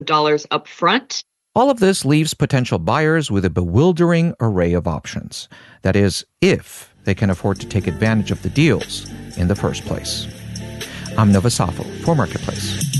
up front. All of this leaves potential buyers with a bewildering array of options. That is, if they can afford to take advantage of the deals in the first place. I'm Nova Safo for Marketplace.